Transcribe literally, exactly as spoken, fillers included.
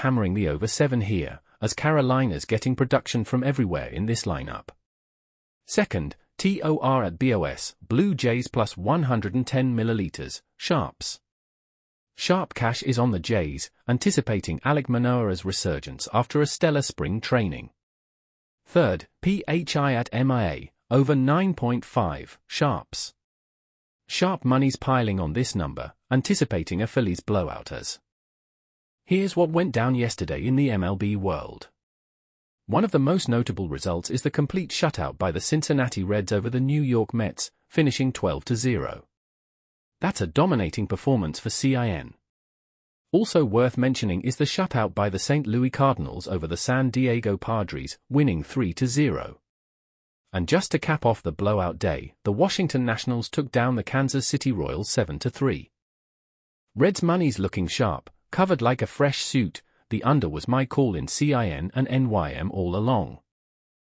hammering the over seven here, as Carolina's getting production from everywhere in this lineup. Second, T O R at B O S, Blue Jays plus one hundred ten milliliters, Sharps. Sharp cash is on the Jays, anticipating Alek Manoah's resurgence after a stellar spring training. Third, P H I at M I A, over nine point five, Sharps. Sharp money's piling on this number, anticipating a Phillies blowout as. Here's what went down yesterday in the M L B world. One of the most notable results is the complete shutout by the Cincinnati Reds over the New York Mets, finishing twelve to zero. That's a dominating performance for C I N. Also worth mentioning is the shutout by the Saint Louis Cardinals over the San Diego Padres, winning three to zero. And just to cap off the blowout day, the Washington Nationals took down the Kansas City Royals seven to three. Reds money's looking sharp, covered like a fresh suit. The under was my call in C I N and N Y M all along.